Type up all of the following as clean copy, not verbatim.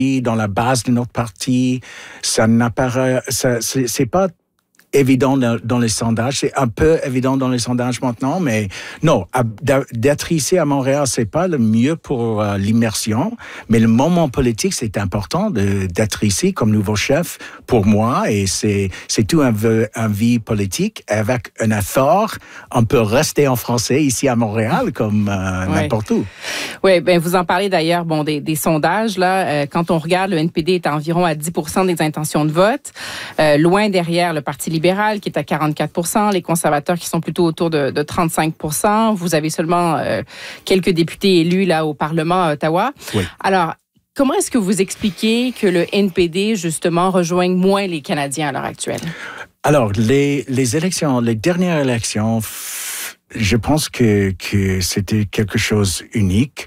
dans la base de notre parti, ça n'apparaît, c'est pas évident dans les sondages. C'est un peu évident dans les sondages maintenant, mais non, d'être ici à Montréal, c'est pas le mieux pour l'immersion, mais le moment politique, c'est important d'être ici comme nouveau chef pour moi, et c'est tout un vie politique avec un effort. On peut rester en français ici à Montréal comme n'importe où. Oui, ben vous en parlez d'ailleurs, des sondages là. Quand on regarde, le NPD est environ à 10% des intentions de vote, loin derrière le Parti libéral qui est à 44%, les conservateurs qui sont plutôt autour de 35%. Vous avez seulement quelques députés élus là au Parlement à Ottawa. Oui. Alors, comment est-ce que vous expliquez que le NPD, justement, rejoigne moins les Canadiens à l'heure actuelle? Alors, les dernières élections, je pense que c'était quelque chose unique.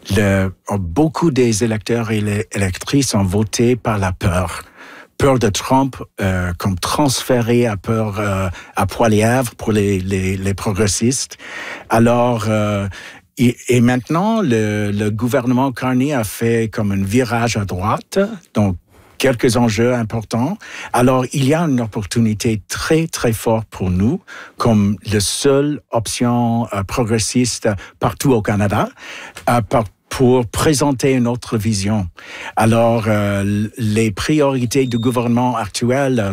Beaucoup des électeurs et les électrices ont voté par la peur de Trump, comme transféré à Poilièvre pour les progressistes. Alors, et maintenant, le gouvernement Carney a fait comme un virage à droite, donc quelques enjeux importants. Alors, il y a une opportunité très, très forte pour nous, comme la seule option progressiste partout au Canada, pour présenter une autre vision. Alors, les priorités du gouvernement actuel,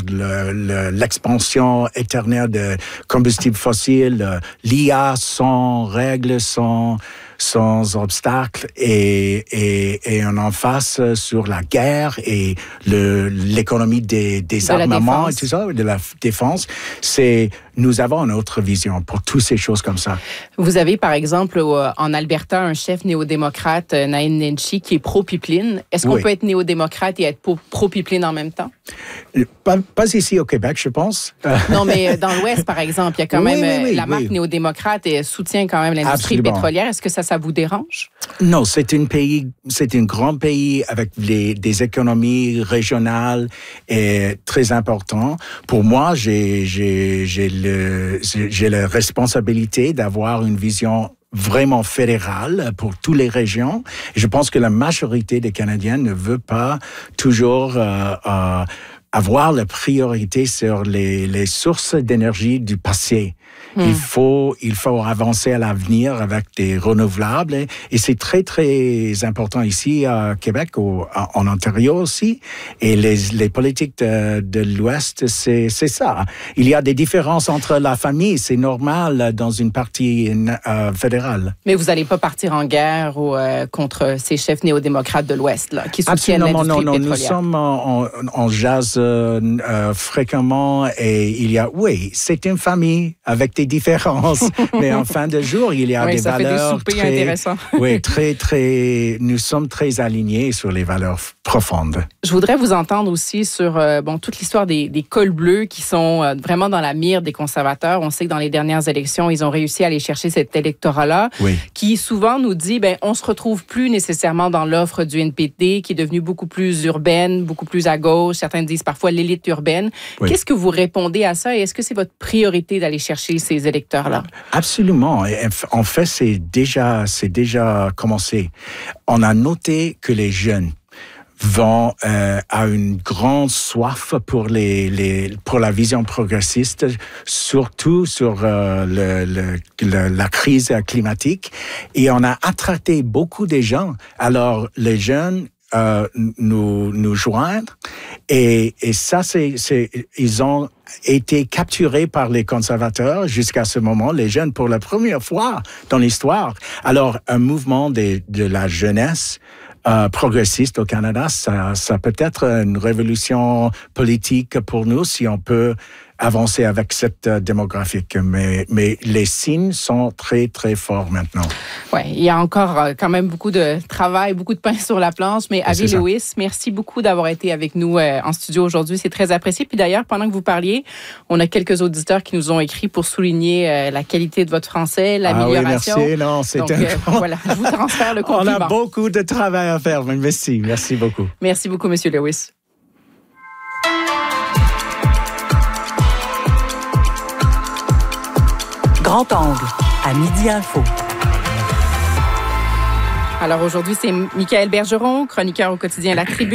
l'expansion éternelle de combustibles fossiles, l'IA sans règles, sans obstacles, et on en face sur la guerre et l'économie des armements et tout ça, de la défense. Nous avons une autre vision pour toutes ces choses comme ça. Vous avez, par exemple, en Alberta, un chef néo-démocrate, Naheed Nenshi, qui est pro-pipeline. Est-ce qu'on peut être néo-démocrate et être pro-pipeline en même temps? Pas ici au Québec, je pense. Non, mais dans l'Ouest, par exemple, il y a quand même la marque néo-démocrate et soutient quand même l'industrie pétrolière. Est-ce que ça vous dérange? Non, c'est un grand pays avec des économies régionales et très importantes. Pour moi, j'ai la responsabilité d'avoir une vision vraiment fédérale pour toutes les régions. Et je pense que la majorité des Canadiens ne veut pas toujours avoir la priorité sur les sources d'énergie du passé. Il faut avancer à l'avenir avec des renouvelables, et c'est très, très important ici à Québec, en Ontario aussi. Et les politiques de l'Ouest, c'est ça. Il y a des différences entre la famille, c'est normal dans une partie fédérale. Mais vous n'allez pas partir en guerre contre ces chefs néo-démocrates de l'Ouest là, qui soutiennent l'industrie pétrolière? Nous sommes en jazz fréquemment, et c'est une famille avec des différences, mais en fin de jour, il y a des valeurs nous sommes très alignés sur les valeurs profondes. Je voudrais vous entendre aussi sur toute l'histoire des cols bleus qui sont vraiment dans la mire des conservateurs. On sait que dans les dernières élections, ils ont réussi à aller chercher cet électorat-là, qui souvent nous dit, on se retrouve plus nécessairement dans l'offre du NPD, qui est devenue beaucoup plus urbaine, beaucoup plus à gauche. Certains disent parfois l'élite urbaine. Qu'est-ce que vous répondez à ça, et est-ce que c'est votre priorité d'aller chercher ces électeurs-là? Absolument. En fait, c'est déjà commencé. On a noté que les jeunes vont à une grande soif pour la vision progressiste, surtout sur la crise climatique, et on a attracté beaucoup de gens. Alors les jeunes nous joindre, et ça ils ont été capturés par les conservateurs jusqu'à ce moment, les jeunes, pour la première fois dans l'histoire. Alors un mouvement de la jeunesse progressiste au Canada, ça peut être une révolution politique pour nous si on peut avancer avec cette démographique. Mais les signes sont très, très forts maintenant. Oui, il y a encore quand même beaucoup de travail, beaucoup de pain sur la planche. Mais Avi Lewis, merci beaucoup d'avoir été avec nous en studio aujourd'hui. C'est très apprécié. Puis d'ailleurs, pendant que vous parliez, on a quelques auditeurs qui nous ont écrit pour souligner la qualité de votre français, l'amélioration. Oui, merci. Non, c'est donc, voilà, je vous transfère le compliment. On a beaucoup de travail à faire. Merci beaucoup. Merci beaucoup, Monsieur Lewis. Grand angle, à Midi Info. Alors aujourd'hui, c'est Michaël Bergeron, chroniqueur au quotidien La Tribune.